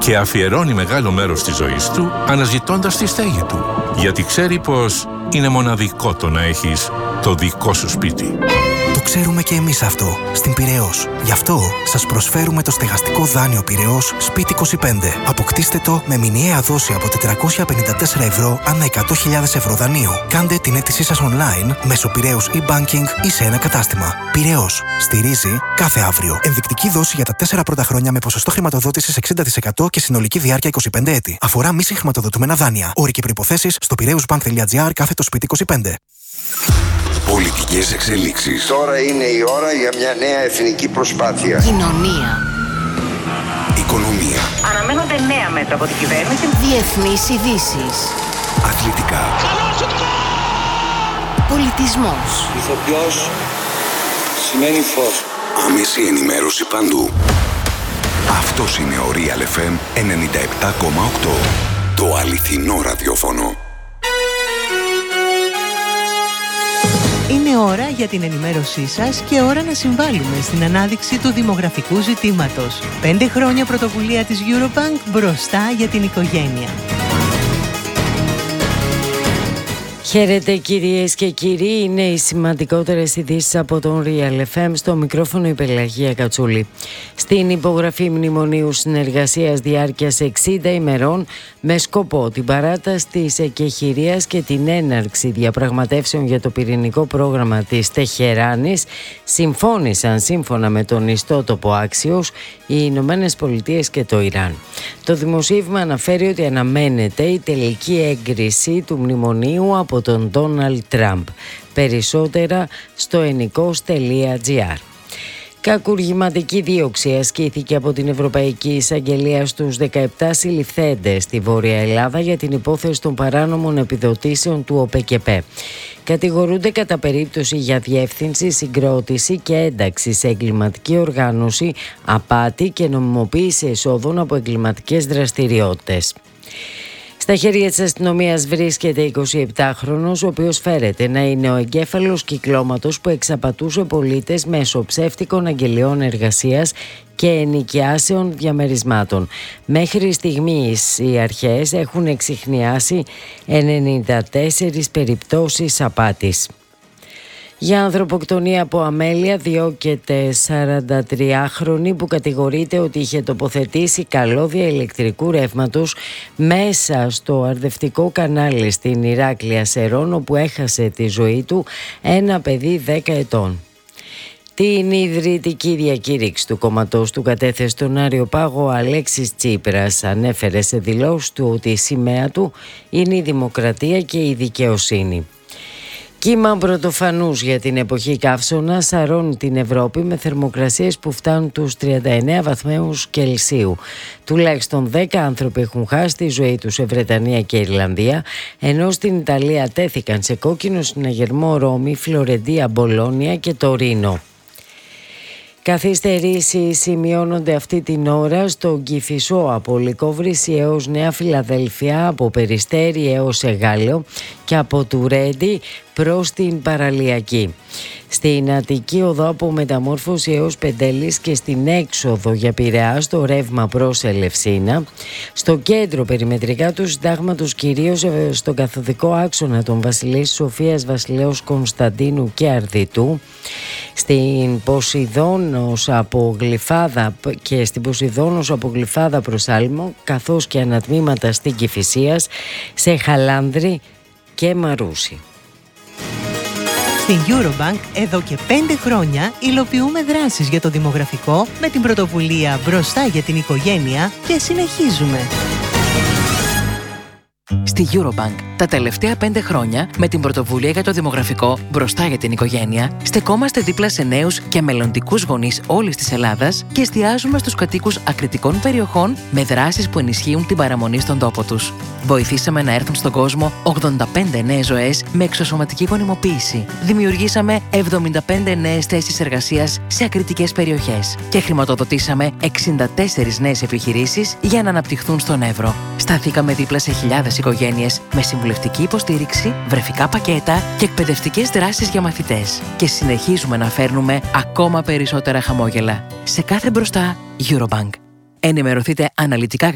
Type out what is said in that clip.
και αφιερώνει μεγάλο μέρος της ζωής του αναζητώντας τη στέγη του, γιατί ξέρει πως είναι μοναδικό το να έχεις το δικό σου σπίτι. Το ξέρουμε και εμείς αυτό, στην Πειραιώς. Γι' αυτό σας προσφέρουμε το στεγαστικό δάνειο Πειραιώς Σπίτι 25. Αποκτήστε το με μηνιαία δόση από 454 ευρώ ανά 100.000 ευρώ δανείου. Κάντε την αίτησή σας online μέσω Πειραιώς e-banking ή σε ένα κατάστημα. Πειραιώς. Στηρίζει κάθε αύριο. Ενδεικτική δόση για τα 4 πρώτα χρόνια με ποσοστό χρηματοδότησης 60% και συνολική διάρκεια 25 έτη. Αφορά μη συγχρηματοδοτούμενα δάνεια. Όροι και προϋποθέσεις στο piraeusbank.gr/σπίτι 25. Πολιτικές εξελίξεις. Τώρα είναι η ώρα για μια νέα εθνική προσπάθεια. Κοινωνία. Οικονομία. Αναμένονται νέα μέτρα από την κυβέρνηση. Διεθνείς ειδήσεις. Αθλητικά. Πολιτισμός. Ηθοποιός σημαίνει φως. Άμεση ενημέρωση παντού. Αυτός είναι ο Real FM 97,8. Το αληθινό ραδιόφωνο. Είναι ώρα για την ενημέρωσή σας και ώρα να συμβάλλουμε στην ανάδειξη του δημογραφικού ζητήματος. 5 χρόνια πρωτοβουλία της Eurobank μπροστά για την οικογένεια. Χαίρετε κυρίες και κύριοι, είναι οι σημαντικότερες ειδήσεις από τον Real FM. Στο μικρόφωνο η Πελαγία Κατσούλη. Στην υπογραφή μνημονίου συνεργασίας διάρκειας 60 ημερών με σκοπό την παράταση της εκεχηρίας και την έναρξη διαπραγματεύσεων για το πυρηνικό πρόγραμμα της Τεχεράνης, συμφώνησαν σύμφωνα με τον ιστότοπο Axios οι Ηνωμένες Πολιτείες και το Ιράν. Το δημοσίευμα αναφέρει ότι αναμένεται η τελική έγκριση του μνημονίου από τον Ντόναλντ Τραμπ. Περισσότερα στο ενικός.gr. Κακουργηματική δίωξη ασκήθηκε από την Ευρωπαϊκή Εισαγγελία στους 17 συλληφθέντες στη Βόρεια Ελλάδα για την υπόθεση των παράνομων επιδοτήσεων του ΟΠΕΚΕΠΕ. Κατηγορούνται κατά περίπτωση για διεύθυνση, συγκρότηση και ένταξη σε εγκληματική οργάνωση, απάτη και νομιμοποίηση εσόδων από εγκληματικές δραστηριότητες. Στα χέρια της αστυνομίας βρίσκεται 27χρονος, ο οποίος φέρεται να είναι ο εγκέφαλος κυκλώματος που εξαπατούσε πολίτες μέσω ψεύτικων αγγελιών εργασίας και ενοικιάσεων διαμερισμάτων. Μέχρι στιγμής οι αρχές έχουν εξιχνιάσει 94 περιπτώσεις απάτης. Για ανθρωποκτονία από αμέλεια διώκεται 43χρονη που κατηγορείται ότι είχε τοποθετήσει καλώδια ηλεκτρικού ρεύματος μέσα στο αρδευτικό κανάλι στην Ηράκλεια Σερών, όπου έχασε τη ζωή του ένα παιδί 10 ετών. Την ιδρυτική διακήρυξη του κόμματος του κατέθεσε στον Αριοπάγο ο Αλέξης Τσίπρας. Ανέφερε σε δηλώσεις του ότι η σημαία του είναι η δημοκρατία και η δικαιοσύνη. Κύμα πρωτοφανούς για την εποχή καύσωνα σαρώνει την Ευρώπη με θερμοκρασίες που φτάνουν τους 39 βαθμούς Κελσίου. Τουλάχιστον 10 άνθρωποι έχουν χάσει τη ζωή τους σε Βρετανία και Ιρλανδία, ενώ στην Ιταλία τέθηκαν σε κόκκινο συναγερμό Ρώμη, Φλωρεντία, Μπολόνια και Τωρίνο. Καθυστερήσεις σημειώνονται αυτή την ώρα στο Κηφισό από Λυκόβρηση έως Νέα Φιλαδέλφια, από Περιστέρι έως Εγάλεο και από Τουρέντι προς την Παραλιακή. Στην Αττική οδό από Μεταμόρφωση έως Πεντέλης και στην έξοδο για Πειραιά στο ρεύμα προς Ελευσίνα. Στο κέντρο περιμετρικά του Συντάγματος, κυρίως στον καθοδικό άξονα των Βασιλής Σοφίας, Βασιλέως Κωνσταντίνου και Αρδιτού. Στην Ποσειδώνος από Γλυφάδα και στην Ποσειδώνος από Γλυφάδα προς Άλμο, καθώς και ανατμήματα στην Κηφισίας, σε Χαλάνδρη και Μαρούσι. Στην Eurobank εδώ και 5 χρόνια υλοποιούμε δράσεις για το δημογραφικό με την πρωτοβουλία «Μπροστά για την οικογένεια» και συνεχίζουμε. Στη Eurobank τα τελευταία 5 χρόνια με την πρωτοβουλία για το δημογραφικό «Μπροστά για την οικογένεια» στεκόμαστε δίπλα σε νέους και μελλοντικούς γονείς όλης της Ελλάδας και εστιάζουμε στους κατοίκους ακριτικών περιοχών με δράσεις που ενισχύουν την παραμονή στον τόπο τους. Βοηθήσαμε να έρθουν στον κόσμο 85 νέες ζωές με εξωσωματική γονιμοποίηση. Δημιουργήσαμε 75 νέες θέσεις εργασίας σε ακριτικές περιοχές και χρηματοδοτήσαμε 64 νέες επιχειρήσεις για να αναπτυχθούν στον Εύρο. Σταθήκαμε δίπλα σε χιλιάδες οικογένειες με συμβουλευτική υποστήριξη, βρεφικά πακέτα και εκπαιδευτικές δράσεις για μαθητές. Και συνεχίζουμε να φέρνουμε ακόμα περισσότερα χαμόγελα. Σε κάθε μπροστά, Eurobank. Ενημερωθείτε αναλυτικά